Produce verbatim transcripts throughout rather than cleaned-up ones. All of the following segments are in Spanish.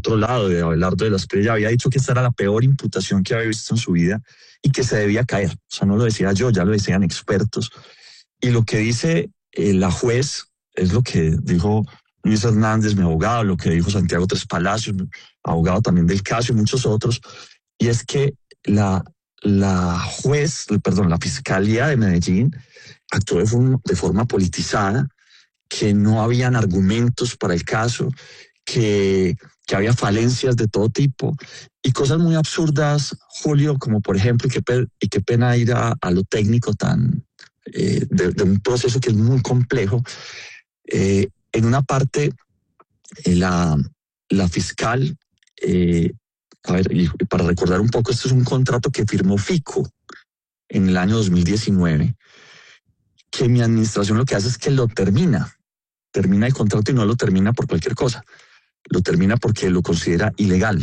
otro lado, de Abelardo de la Espriella, había dicho que esta era la peor imputación que había visto en su vida y que se debía caer. O sea, no lo decía yo, ya lo decían expertos. Y lo que dice eh, la juez es lo que dijo Luis Hernández, mi abogado, lo que dijo Santiago Tres Palacios, abogado también del caso, y muchos otros, y es que la, la juez, perdón, la Fiscalía de Medellín actuó de forma, de forma politizada, que no habían argumentos para el caso, que, que había falencias de todo tipo y cosas muy absurdas, Julio, como por ejemplo, y qué, pe y qué pena ir a, a lo técnico tan eh, de, de un proceso que es muy complejo. Eh, en una parte, eh, la, la fiscal, eh, a ver, y para recordar un poco, esto es un contrato que firmó Fico en el año dos mil diecinueve, que mi administración lo que hace es que lo termina, termina el contrato y no lo termina por cualquier cosa, lo termina porque lo considera ilegal.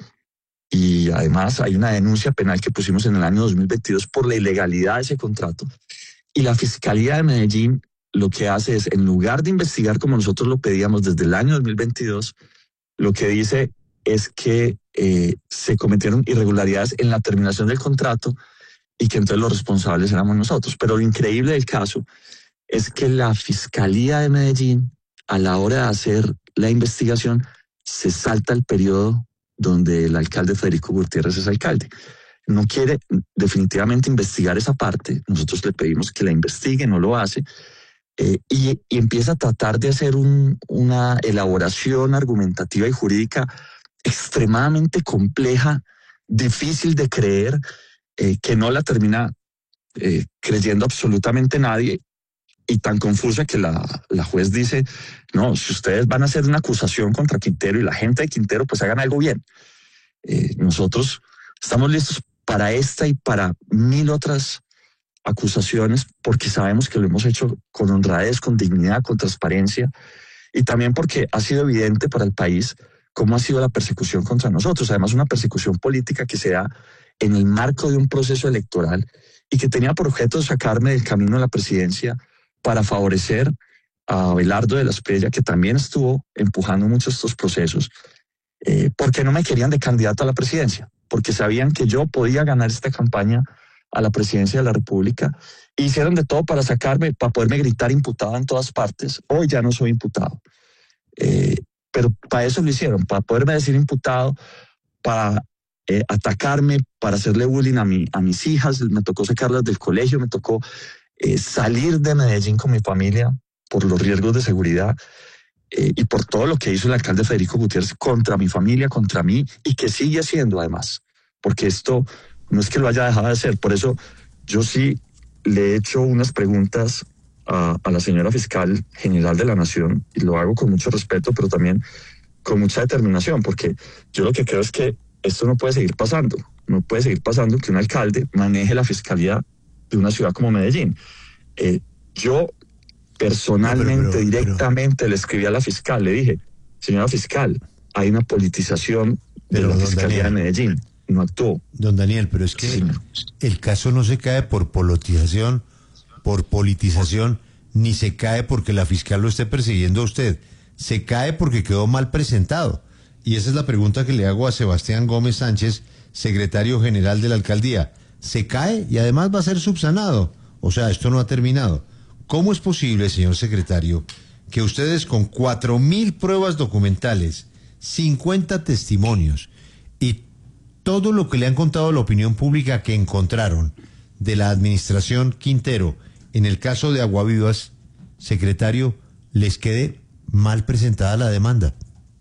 Y además hay una denuncia penal que pusimos en el año dos mil veintidós por la ilegalidad de ese contrato. Y la Fiscalía de Medellín lo que hace es, en lugar de investigar como nosotros lo pedíamos desde el año dos mil veintidós, lo que dice es que eh, se cometieron irregularidades en la terminación del contrato y que entonces los responsables éramos nosotros. Pero lo increíble del caso es que la Fiscalía de Medellín, a la hora de hacer la investigación, se salta el periodo donde el alcalde Federico Gutiérrez es alcalde. No quiere definitivamente investigar esa parte. Nosotros le pedimos que la investigue, no lo hace. Eh, y, y empieza a tratar de hacer un, una elaboración argumentativa y jurídica extremadamente compleja, difícil de creer, eh, que no la termina eh, creyendo absolutamente nadie, y tan confusa que la, la juez dice, no, si ustedes van a hacer una acusación contra Quintero y la gente de Quintero, pues hagan algo bien. Eh, nosotros estamos listos para esta y para mil otras acusaciones, porque sabemos que lo hemos hecho con honradez, con dignidad, con transparencia, y también porque ha sido evidente para el país cómo ha sido la persecución contra nosotros. Además, una persecución política que se da en el marco de un proceso electoral y que tenía por objeto sacarme del camino a la presidencia para favorecer a Abelardo de la Espriella, que también estuvo empujando mucho estos procesos, eh, porque no me querían de candidato a la presidencia, porque sabían que yo podía ganar esta campaña a la presidencia de la República. E hicieron de todo para sacarme, para poderme gritar imputado en todas partes. Hoy ya no soy imputado. Eh, pero para eso lo hicieron, para poderme decir imputado, para eh, atacarme, para hacerle bullying a, mi, a mis hijas. Me tocó sacarlas del colegio, me tocó eh, salir de Medellín con mi familia por los riesgos de seguridad eh, y por todo lo que hizo el alcalde Federico Gutiérrez contra mi familia, contra mí, y que sigue haciendo además, porque esto no es que lo haya dejado de hacer. Por eso yo sí le he hecho unas preguntas a, a la señora fiscal general de la Nación, y lo hago con mucho respeto, pero también con mucha determinación, porque yo lo que creo es que esto no puede seguir pasando. No puede seguir pasando que un alcalde maneje la fiscalía de una ciudad como Medellín. Eh, yo personalmente, no, pero, pero, directamente pero... le escribí a la fiscal, le dije, señora fiscal, hay una politización de la Fiscalía Daniel, de Medellín. No actuó. Don Daniel, pero es que sí, el caso no se cae por politización, por politización, ni se cae porque la fiscal lo esté persiguiendo a usted. Se cae porque quedó mal presentado. Y esa es la pregunta que le hago a Sebastián Gómez Sánchez, secretario general de la alcaldía. Se cae y además va a ser subsanado. O sea, esto no ha terminado. ¿Cómo es posible, señor secretario, que ustedes con cuatro mil pruebas documentales, cincuenta testimonios y todo lo que le han contado a la opinión pública que encontraron de la administración Quintero en el caso de Aguavivas, secretario, les quede mal presentada la demanda?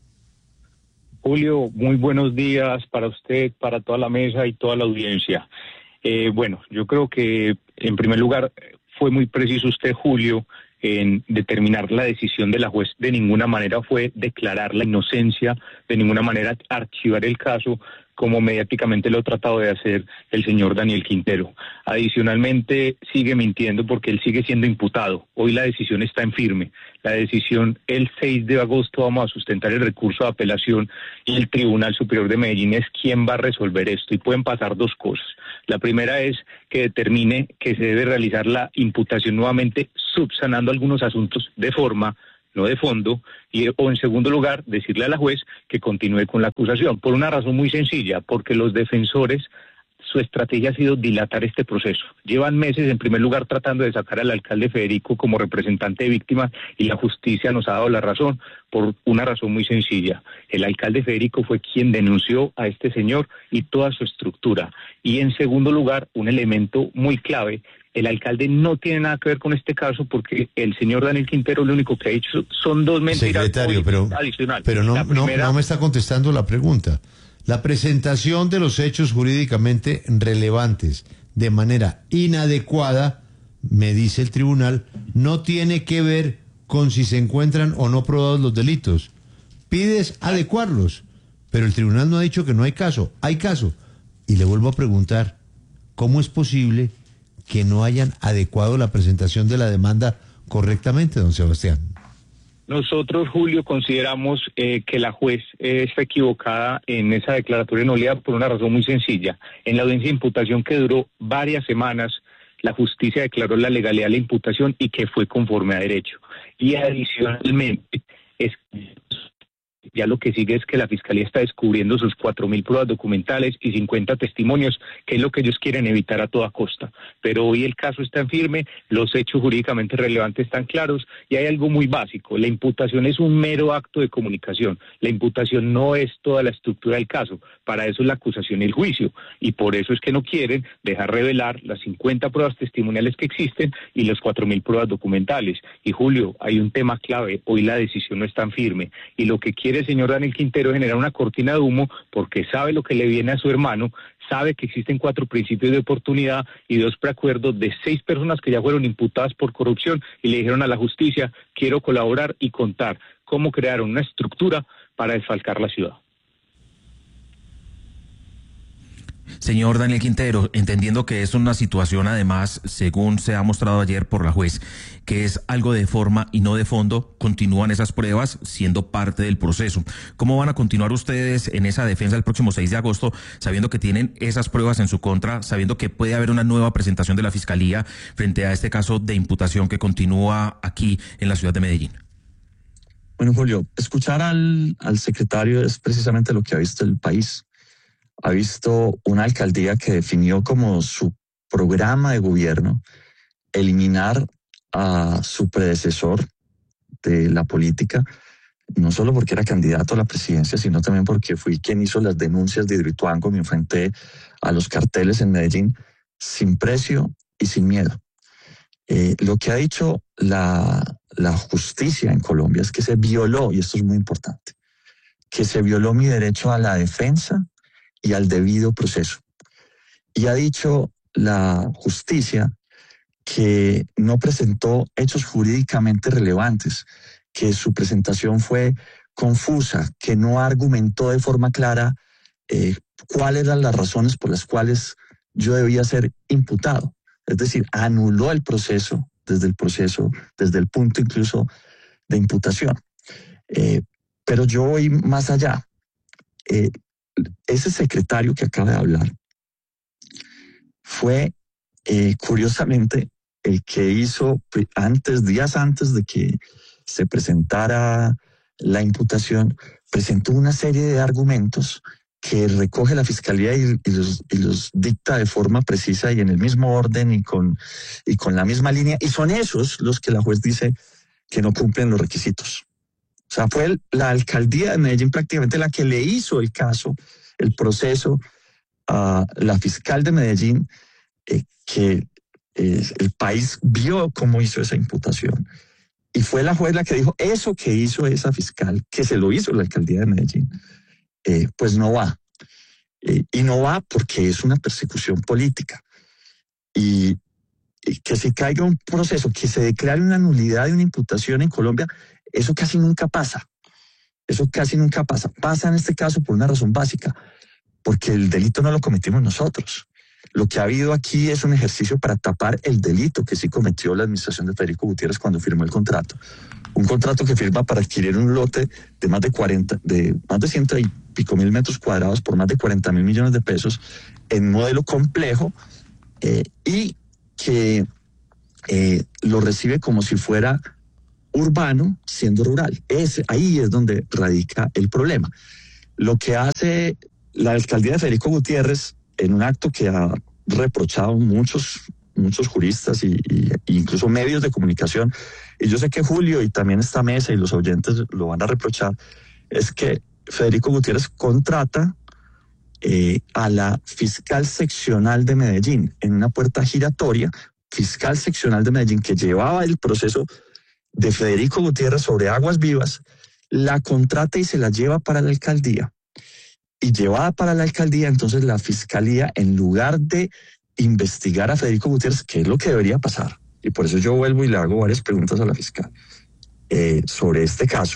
Julio, muy buenos días para usted, para toda la mesa y toda la audiencia. Eh, bueno, yo creo que en primer lugar fue muy preciso usted, Julio, en determinar la decisión de la juez. De ninguna manera fue declarar la inocencia, de ninguna manera archivar el caso, como mediáticamente lo ha tratado de hacer el señor Daniel Quintero. Adicionalmente, sigue mintiendo porque él sigue siendo imputado. Hoy la decisión está en firme. La decisión, el seis de agosto vamos a sustentar el recurso de apelación y el Tribunal Superior de Medellín es quien va a resolver esto. Y pueden pasar dos cosas. La primera es que determine que se debe realizar la imputación nuevamente, subsanando algunos asuntos de forma, no de fondo, y, o en segundo lugar, decirle a la juez que continúe con la acusación, por una razón muy sencilla, porque los defensores, su estrategia ha sido dilatar este proceso. Llevan meses, en primer lugar, tratando de sacar al alcalde Federico como representante de víctimas, y la justicia nos ha dado la razón por una razón muy sencilla. El alcalde Federico fue quien denunció a este señor y toda su estructura. Y en segundo lugar, un elemento muy clave: el alcalde no tiene nada que ver con este caso, porque el señor Daniel Quintero lo único que ha dicho son dos mentiras. Secretario, pero, adicionales. pero no, primera, no, no me está contestando la pregunta. La presentación de los hechos jurídicamente relevantes de manera inadecuada, me dice el tribunal, no tiene que ver con si se encuentran o no probados los delitos. Pides adecuarlos, pero el tribunal no ha dicho que no hay caso. Hay caso. Y le vuelvo a preguntar, ¿cómo es posible que no hayan adecuado la presentación de la demanda correctamente, don Sebastián? Nosotros, Julio, consideramos eh, que la juez eh, está equivocada en esa declaratoria de nulidad por una razón muy sencilla. En la audiencia de imputación, que duró varias semanas, la justicia declaró la legalidad de la imputación y que fue conforme a derecho. Y adicionalmente, es ya lo que sigue es que la Fiscalía está descubriendo sus cuatro mil pruebas documentales y cincuenta testimonios, que es lo que ellos quieren evitar a toda costa. Pero hoy el caso está en firme, los hechos jurídicamente relevantes están claros, y hay algo muy básico: la imputación es un mero acto de comunicación. La imputación no es toda la estructura del caso. Para eso es la acusación y el juicio, y por eso es que no quieren dejar revelar las cincuenta pruebas testimoniales que existen y los cuatro mil pruebas documentales. Y Julio, hay un tema clave: hoy la decisión no es tan firme, y lo que quiere el señor Daniel Quintero es generar una cortina de humo, porque sabe lo que le viene a su hermano, sabe que existen cuatro principios de oportunidad y dos preacuerdos de seis personas que ya fueron imputadas por corrupción, y le dijeron a la justicia: quiero colaborar y contar cómo crearon una estructura para desfalcar la ciudad. Señor Daniel Quintero, entendiendo que es una situación, además, según se ha mostrado ayer por la juez, que es algo de forma y no de fondo, continúan esas pruebas siendo parte del proceso. ¿Cómo van a continuar ustedes en esa defensa el próximo seis de agosto, sabiendo que tienen esas pruebas en su contra, sabiendo que puede haber una nueva presentación de la Fiscalía frente a este caso de imputación que continúa aquí en la ciudad de Medellín? Bueno, Julio, escuchar al, al secretario es precisamente lo que ha visto el país. Ha visto una alcaldía que definió como su programa de gobierno eliminar a su predecesor de la política, no solo porque era candidato a la presidencia, sino también porque fui quien hizo las denuncias de Hidroituango, me enfrenté a los carteles en Medellín sin precio y sin miedo. Eh, lo que ha dicho la, la justicia en Colombia es que se violó, y esto es muy importante, que se violó mi derecho a la defensa y al debido proceso. Y ha dicho la justicia que no presentó hechos jurídicamente relevantes, que su presentación fue confusa, que no argumentó de forma clara eh, cuáles eran las razones por las cuales yo debía ser imputado. Es decir, anuló el proceso, desde el proceso, desde el punto incluso de imputación. Eh, pero yo voy más allá. Eh, ese secretario que acaba de hablar fue, eh, curiosamente, el que hizo antes, días antes de que se presentara la imputación, presentó una serie de argumentos que recoge la Fiscalía y, y, los, y los dicta de forma precisa y en el mismo orden y con, y con la misma línea, y son esos los que la juez dice que no cumplen los requisitos. O sea, fue el, la alcaldía de Medellín prácticamente la que le hizo el caso, el proceso, a la fiscal de Medellín, eh, que eh, el país vio cómo hizo esa imputación. Y fue la juez la que dijo: eso que hizo esa fiscal, que se lo hizo la alcaldía de Medellín, eh, pues no va. Eh, y no va porque es una persecución política. Y, y que se caiga un proceso, que se declare una nulidad de una imputación en Colombia, eso casi nunca pasa. Eso casi nunca pasa. Pasa en este caso por una razón básica, porque el delito no lo cometimos nosotros. Lo que ha habido aquí es un ejercicio para tapar el delito que sí cometió la administración de Federico Gutiérrez cuando firmó el contrato. Un contrato que firma para adquirir un lote de más de cuarenta, de más de ciento y pico mil metros cuadrados por más de cuarenta mil millones de pesos en modelo complejo, eh, y que eh, lo recibe como si fuera urbano siendo rural. Es, ahí es donde radica el problema. Lo que hace la alcaldía de Federico Gutiérrez en un acto que ha reprochado muchos, muchos juristas y, y, y incluso medios de comunicación, y yo sé que Julio y también esta mesa y los oyentes lo van a reprochar, es que Federico Gutiérrez contrata eh, a la fiscal seccional de Medellín en una puerta giratoria, fiscal seccional de Medellín que llevaba el proceso de Federico Gutiérrez sobre aguas vivas, la contrata y se la lleva para la alcaldía. Y llevada para la alcaldía, entonces la fiscalía, en lugar de investigar a Federico Gutiérrez, que es lo que debería pasar, y por eso yo vuelvo y le hago varias preguntas a la fiscal eh, sobre este caso,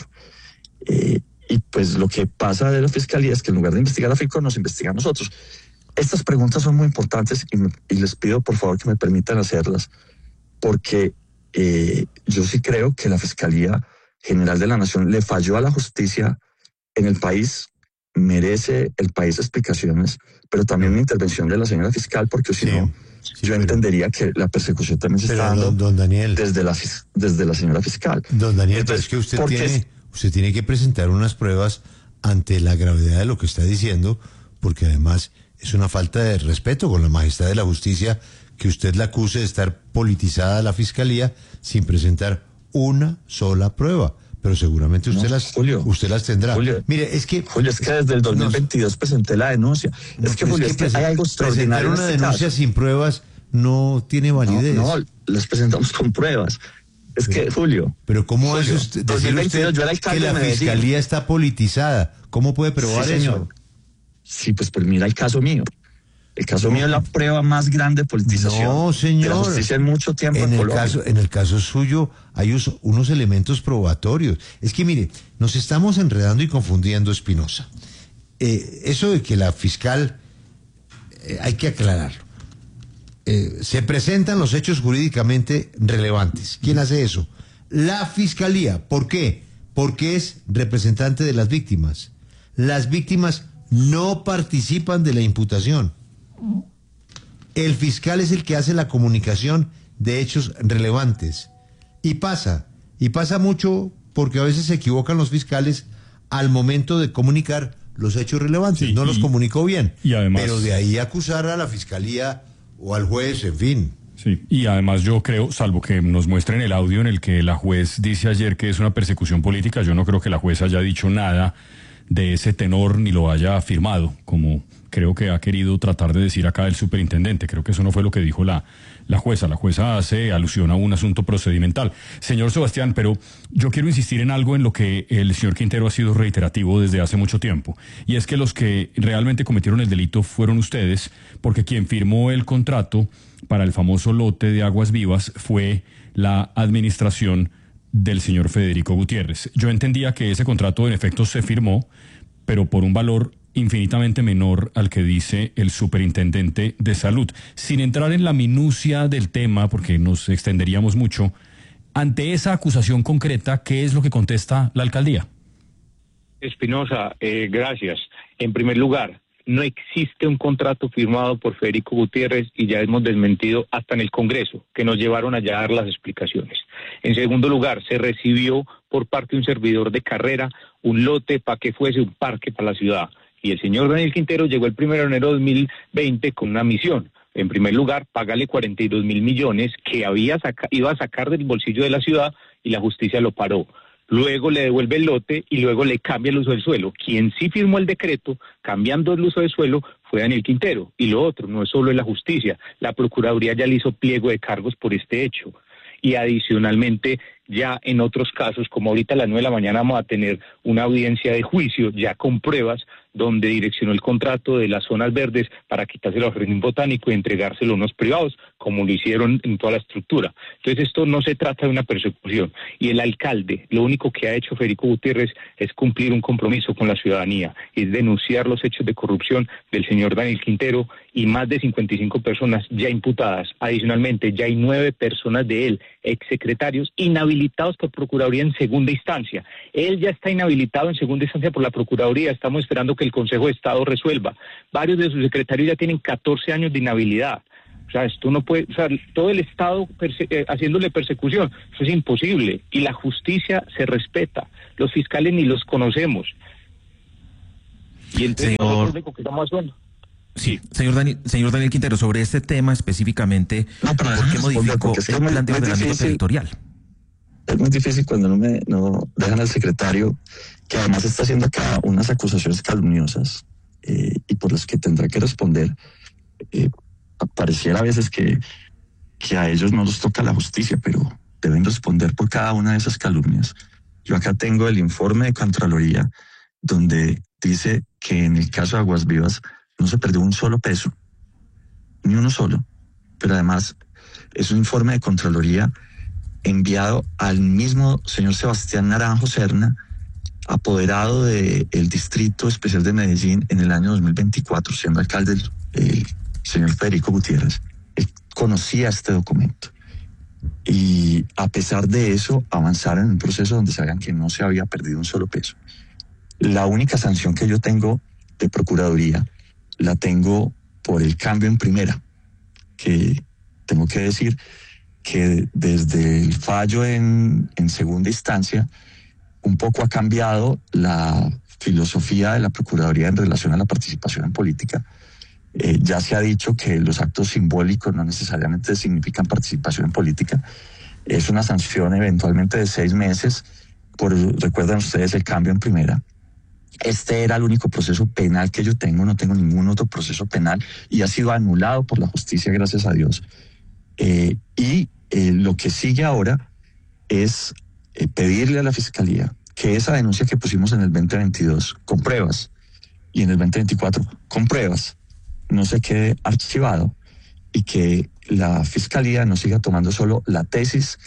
eh, y pues lo que pasa de la fiscalía es que en lugar de investigar a FICO, nos investiga a nosotros. Estas preguntas son muy importantes y, me, y les pido por favor que me permitan hacerlas, porque eh, yo sí creo que la Fiscalía General de la Nación le falló a la justicia en el país. Merece el país explicaciones, pero también una intervención de la señora fiscal, porque si sí, no, sí, yo pero, entendería que la persecución también se está dando don, don Daniel, desde la, desde la señora fiscal. Don Daniel, entonces, es que usted tiene, usted tiene que presentar unas pruebas ante la gravedad de lo que está diciendo, porque además es una falta de respeto con la majestad de la justicia que usted la acuse de estar politizada la fiscalía sin presentar una sola prueba. Pero seguramente usted, no, las, Julio, usted las tendrá. Julio, Mire, es que... Julio, es que desde el dos mil veintidós no, presenté la denuncia. No, es que, Julio, es que, es que hay algo extraordinario. Presentar una en este denuncia caso. sin pruebas no tiene validez. No, no, las presentamos con pruebas. Es pero, que, Julio... Pero ¿cómo Julio, hace usted decir usted yo era que la fiscalía está politizada? ¿Cómo puede probar sí, eso? Sí, pues, pues mira el caso mío. El caso no. mío es la prueba más grande de politización. No, señor. De la justicia en mucho tiempo en, en el Colombia. Caso, en el caso suyo hay us, unos elementos probatorios. Es que mire, nos estamos enredando y confundiendo, Espinosa. Eh, eso de que la fiscal, eh, hay que aclararlo. Eh, se presentan los hechos jurídicamente relevantes. ¿Quién hace eso? La fiscalía. ¿Por qué? Porque es representante de las víctimas. Las víctimas no participan de la imputación. El fiscal es el que hace la comunicación de hechos relevantes. Y pasa, y pasa mucho porque a veces se equivocan los fiscales al momento de comunicar los hechos relevantes. Sí, no y, los comunicó bien. Y además, pero de ahí acusar a la fiscalía o al juez, en fin. Sí, y además yo creo, salvo que nos muestren el audio en el que la juez dice ayer que es una persecución política, yo no creo que la juez haya dicho nada de ese tenor ni lo haya afirmado, como creo que ha querido tratar de decir acá el superintendente. Creo que eso no fue lo que dijo la, la jueza. La jueza hace alusión a un asunto procedimental. Señor Sebastián, pero yo quiero insistir en algo en lo que el señor Quintero ha sido reiterativo desde hace mucho tiempo, y es que los que realmente cometieron el delito fueron ustedes, porque quien firmó el contrato para el famoso lote de aguas vivas fue la administración del señor Federico Gutiérrez. Yo entendía que ese contrato en efecto se firmó, pero por un valor infinitamente menor al que dice el superintendente de salud. Sin entrar en la minucia del tema, porque nos extenderíamos mucho, ante esa acusación concreta, ¿qué es lo que contesta la alcaldía? Espinosa, eh, gracias. En primer lugar, no existe un contrato firmado por Federico Gutiérrez y ya hemos desmentido hasta en el Congreso, que nos llevaron allá a dar las explicaciones. En segundo lugar, se recibió por parte de un servidor de carrera un lote para que fuese un parque para la ciudad. Y el señor Daniel Quintero llegó el primero de enero de dos mil veinte con una misión. En primer lugar, págale cuarenta y dos mil millones que había saca, iba a sacar del bolsillo de la ciudad y la justicia lo paró. Luego le devuelve el lote y luego le cambia el uso del suelo. Quien sí firmó el decreto cambiando el uso del suelo fue Daniel Quintero. Y lo otro, no es solo en la justicia, la Procuraduría ya le hizo pliego de cargos por este hecho. Y adicionalmente, ya en otros casos, como ahorita a las nueve de la mañana vamos a tener una audiencia de juicio ya con pruebas donde direccionó el contrato de las zonas verdes para quitárselo al jardín botánico y entregárselo a unos privados, como lo hicieron en toda la estructura. Entonces esto no se trata de una persecución. Y el alcalde, lo único que ha hecho Federico Gutiérrez es cumplir un compromiso con la ciudadanía, es denunciar los hechos de corrupción del señor Daniel Quintero y más de cincuenta y cinco personas ya imputadas. Adicionalmente, ya hay nueve personas de él, exsecretarios, inhabilitados por Procuraduría en segunda instancia. Él ya está inhabilitado en segunda instancia por la Procuraduría. Estamos esperando que el Consejo de Estado resuelva. Varios de sus secretarios ya tienen catorce años de inhabilidad. O sea, esto no puede, o sea, todo el Estado perse eh, haciéndole persecución, eso es imposible. Y la justicia se respeta. Los fiscales ni los conocemos. Y entonces Señor... nosotros único que estamos haciendo. Sí, señor Daniel, señor Daniel Quintero, sobre este tema específicamente, no, pero ¿por qué modificó es que el es plan de muy ordenamiento difícil, territorial? Es muy difícil cuando no me no dejan al secretario, que además está haciendo acá unas acusaciones calumniosas eh, y por las que tendrá que responder. Eh, pareciera a veces que, que a ellos no los toca la justicia, pero deben responder por cada una de esas calumnias. Yo acá tengo el informe de Contraloría donde dice que en el caso de Aguas Vivas no se perdió un solo peso, ni uno solo, pero además es un informe de Contraloría enviado al mismo señor Sebastián Naranjo Serna, apoderado del Distrito Especial de Medellín en el año dos mil veinticuatro, siendo alcalde el, el señor Federico Gutiérrez. Él conocía este documento y a pesar de eso avanzaron en un proceso donde sabían que no se había perdido un solo peso. La única sanción que yo tengo de Procuraduría la tengo por el cambio en primera, que tengo que decir que desde el fallo en, en segunda instancia un poco ha cambiado la filosofía de la Procuraduría en relación a la participación en política. Eh, ya se ha dicho que los actos simbólicos no necesariamente significan participación en política. Es una sanción eventualmente de seis meses por, recuerdan ustedes, el cambio en primera. Este era el único proceso penal que yo tengo, no tengo ningún otro proceso penal y ha sido anulado por la justicia, gracias a Dios. Eh, y eh, lo que sigue ahora es eh, pedirle a la Fiscalía que esa denuncia que pusimos en el veinte veintidós con pruebas y en el veinte veinticuatro con pruebas no se quede archivado y que la Fiscalía no siga tomando solo la tesis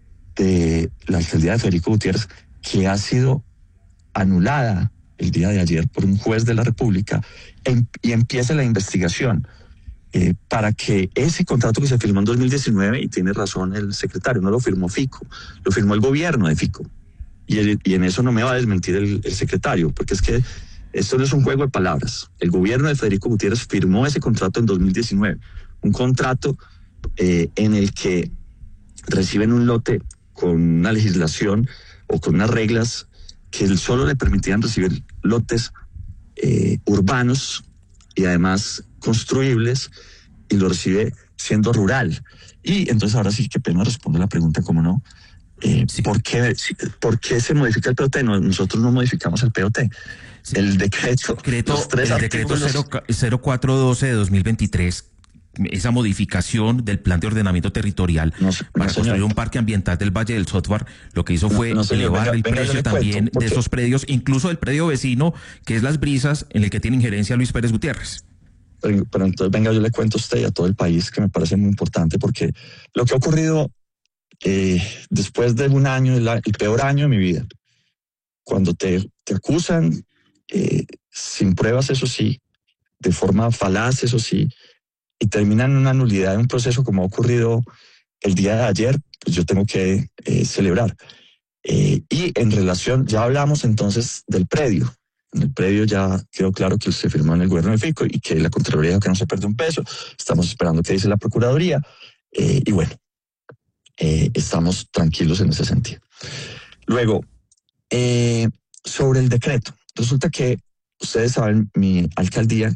de la alcaldía de Federico Gutiérrez, que ha sido anulada el día de ayer por un juez de la República, en, y empiece la investigación eh, para que ese contrato que se firmó en dos mil diecinueve, y tiene razón el secretario, no lo firmó Fico, lo firmó el gobierno de Fico. Y, el, y en eso no me va a desmentir el, el secretario, porque es que esto no es un juego de palabras. El gobierno de Federico Gutiérrez firmó ese contrato en dos mil diecinueve, un contrato eh, en el que reciben un lote con una legislación o con unas reglas que solo le permitían recibir lotes eh, urbanos y además construibles, y lo recibe siendo rural. Y entonces ahora sí, que pena responde la pregunta, ¿cómo no? Eh, sí. ¿por, qué, ¿Por qué se modifica el P O T? No, nosotros no modificamos el P O T. Sí. El decreto, decreto los tres el decreto cero cuatro doce de dos mil veintitrés, esa modificación del plan de ordenamiento territorial no, para no, construir señor. un parque ambiental del Valle del Software, lo que hizo fue no, no, elevar venga, el venga, precio también cuento, de esos predios, incluso el predio vecino, que es Las Brisas, en el que tiene injerencia Luis Pérez Gutiérrez. Pero, pero entonces, venga, yo le cuento a usted y a todo el país, que me parece muy importante, porque lo que ha ocurrido eh, después de un año, el, el peor año de mi vida, cuando te, te acusan eh, sin pruebas, eso sí, de forma falaz, eso sí, y terminan en una nulidad de un proceso como ha ocurrido el día de ayer, pues yo tengo que eh, celebrar. Eh, y en relación, ya hablamos entonces del predio. En el predio ya quedó claro que se firmó en el gobierno de Fico y que la Contraloría dijo que no se pierde un peso. Estamos esperando qué dice la Procuraduría. Eh, y bueno, eh, estamos tranquilos en ese sentido. Luego, eh, sobre el decreto. Resulta que, ustedes saben, mi alcaldía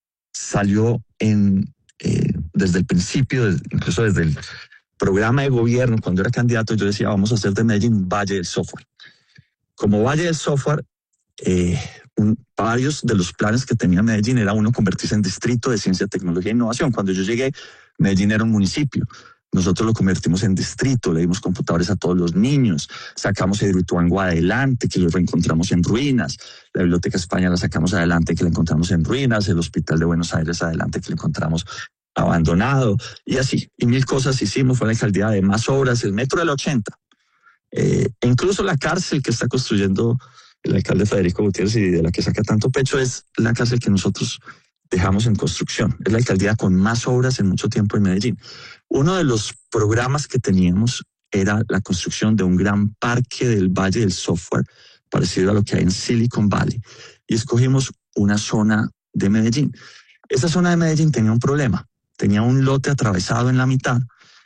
salió en... Eh, desde el principio, desde, incluso desde el programa de gobierno, cuando era candidato, yo decía, vamos a hacer de Medellín un Valle del Software. Como Valle del Software, eh, un, varios de los planes que tenía Medellín era uno convertirse en distrito de ciencia, tecnología e innovación. Cuando yo llegué, Medellín era un municipio. Nosotros lo convertimos en distrito, le dimos computadores a todos los niños, sacamos el Hidroituango adelante, que lo reencontramos en ruinas, la Biblioteca España la sacamos adelante, que la encontramos en ruinas, el Hospital de Buenos Aires adelante, que lo encontramos abandonado, y así, y mil cosas hicimos. Fue la alcaldía de más obras, el metro del ochenta, eh, e incluso la cárcel que está construyendo el alcalde Federico Gutiérrez y de la que saca tanto pecho es la cárcel que nosotros dejamos en construcción. Es la alcaldía con más obras en mucho tiempo en Medellín. Uno de los programas que teníamos era la construcción de un gran parque del Valle del Software, parecido a lo que hay en Silicon Valley, y escogimos una zona de Medellín. Esa zona de Medellín tenía un problema. tenía un lote atravesado en la mitad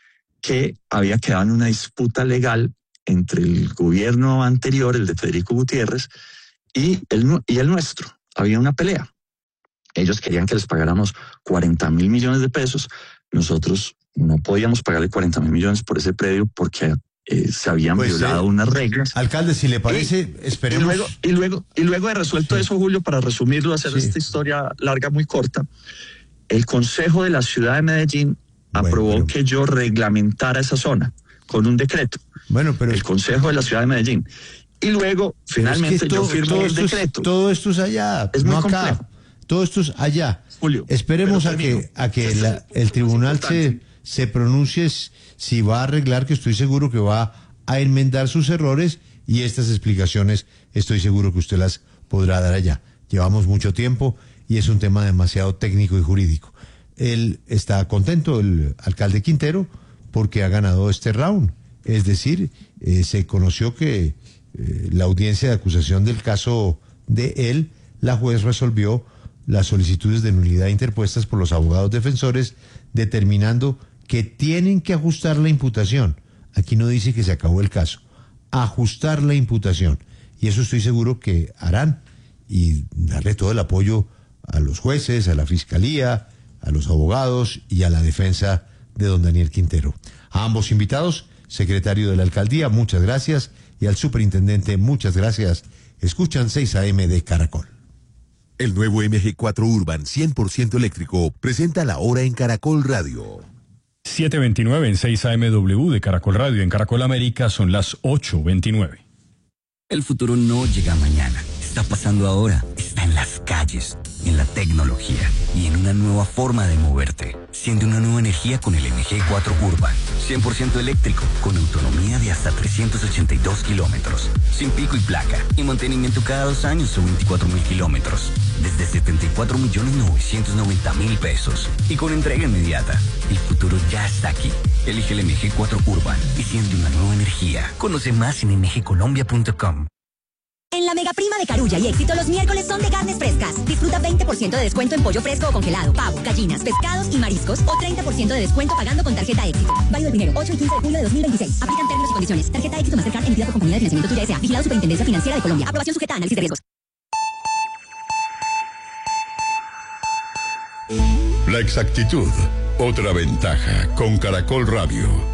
que había quedado en una disputa legal entre el gobierno anterior, el de Federico Gutiérrez, y el, y el nuestro. Había una pelea. Ellos querían que les pagáramos cuarenta mil millones de pesos. Nosotros no podíamos pagarle cuarenta mil millones por ese predio porque eh, se habían pues, violado eh, unas reglas. Alcalde, si le parece, y, esperemos. Y luego, y luego, y luego de resuelto sí. eso, Julio, para resumirlo, hacer sí. esta historia larga, muy corta, el Consejo de la Ciudad de Medellín bueno, aprobó pero... que yo reglamentara esa zona con un decreto. Bueno, pero... El Consejo de la Ciudad de Medellín. Y luego, finalmente, es que todo, yo firmé el decreto. Es, todo esto es allá, es no muy acá. Complejo. Todo esto es allá. Julio, esperemos a que, a que la, el tribunal se, se pronuncie si va a arreglar, que estoy seguro que va a enmendar sus errores, y estas explicaciones estoy seguro que usted las podrá dar allá. Llevamos mucho tiempo y es un tema demasiado técnico y jurídico. Él está contento, el alcalde Quintero, porque ha ganado este round. Es decir, eh, se conoció que eh, la audiencia de acusación del caso de él, la juez resolvió las solicitudes de nulidad interpuestas por los abogados defensores, determinando que tienen que ajustar la imputación. Aquí no dice que se acabó el caso. Ajustar la imputación. Y eso estoy seguro que harán, y darle todo el apoyo a los jueces, a la fiscalía, a los abogados y a la defensa de don Daniel Quintero. A ambos invitados, secretario de la alcaldía, muchas gracias, y al superintendente, muchas gracias. Escuchan seis A M de Caracol. El nuevo M G cuatro Urban cien por ciento eléctrico presenta la hora en Caracol Radio. siete veintinueve en seis A M W de Caracol Radio. En Caracol América son las ocho veintinueve. El futuro no llega mañana. Está pasando ahora. Está en las calles, en la tecnología y en una nueva forma de moverte. Siente una nueva energía con el M G cuatro Urban. cien por ciento eléctrico, con autonomía de hasta trescientos ochenta y dos kilómetros. Sin pico y placa. Y mantenimiento cada dos años o veinticuatro mil kilómetros. Desde setenta y cuatro millones novecientos noventa mil pesos. Y con entrega inmediata. El futuro ya está aquí. Elige el M G cuatro Urban y siente una nueva energía. Conoce más en m g colombia punto com. En la mega prima de Carulla y Éxito, los miércoles son de carnes frescas. Disfruta veinte por ciento de descuento en pollo fresco o congelado, pavo, gallinas, pescados y mariscos, o treinta por ciento de descuento pagando con tarjeta Éxito. Válido el primero, ocho y quince de julio de dos mil veintiséis. Aplican términos y condiciones. Tarjeta Éxito Mastercard emitida por Compañía de Financiamiento Tuya S A. Vigilado Superintendencia Financiera de Colombia. Aprobación sujeta a análisis de riesgos. La exactitud, otra ventaja con Caracol Radio.